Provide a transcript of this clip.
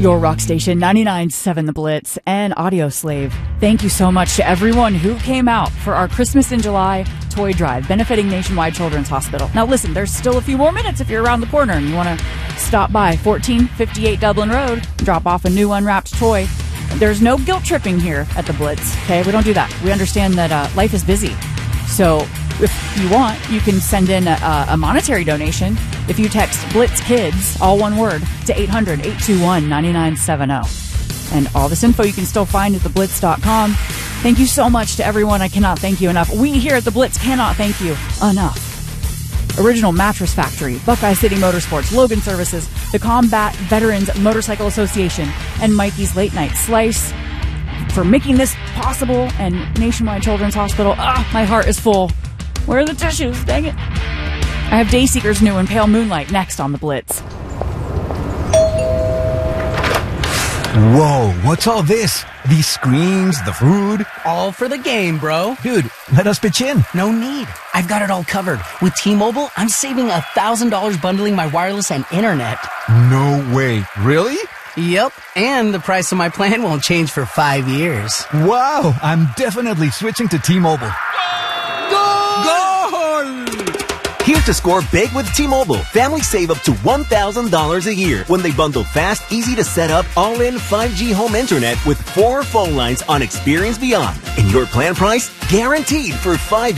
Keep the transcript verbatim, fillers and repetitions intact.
Your rock station, ninety-nine point seven The Blitz and Audio Slave. Thank you so much to everyone who came out for our Christmas in July toy drive benefiting Nationwide Children's Hospital. Now listen, there's still a few more minutes if you're around the corner and you want to stop by fourteen fifty-eight Dublin Road, drop off a new unwrapped toy. There's no guilt tripping here at the Blitz, okay? We don't do that. We understand that uh, life is busy. So if you want, you can send in a, a monetary donation if you text Blitz Kids, all one word, to eight hundred, eight two one, nine nine seven zero. And all this info you can still find at the blitz dot com. Thank you so much to everyone. I cannot thank you enough. We here at the Blitz cannot thank you enough. Original Mattress Factory, Buckeye City Motorsports, Logan Services, the Combat Veterans Motorcycle Association, and Mikey's Late Night Slice for making this possible, and Nationwide Children's Hospital. Ah, my heart is full. Where are the tissues? Dang it. I have Dayseeker's new and Pale Moonlight next on the Blitz. Whoa, what's all this? These screens, the food? All for the game, bro. Dude, let us pitch in. No need. I've got it all covered. With T-Mobile, I'm saving one thousand dollars bundling my wireless and internet. No way. Really? Yep. And the price of my plan won't change for five years. Wow, I'm definitely switching to T-Mobile. Here to score big with T-Mobile. Families save up to one thousand dollars a year when they bundle fast, easy to set up, all-in five G home internet with four phone lines on Experience Beyond. And your plan price guaranteed for five